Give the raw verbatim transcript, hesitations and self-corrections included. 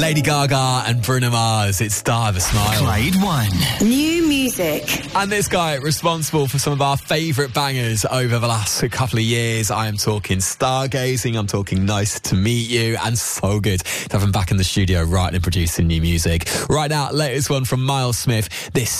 Lady Gaga and Bruno Mars, it's Star of a Smile. Clyde One. New music. And this guy responsible for some of our favourite bangers over the last couple of years. I am talking Stargazing, I'm talking Nice to Meet You, and so good to have him back in the studio writing and producing new music. Right now, latest one from Miles Smith. This